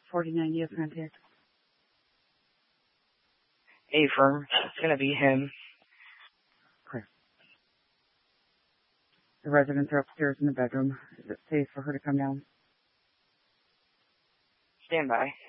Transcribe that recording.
49 years contact. Affirm. It's going to be him. Okay. The residents are upstairs in the bedroom. Is it safe for her to come down? Stand by.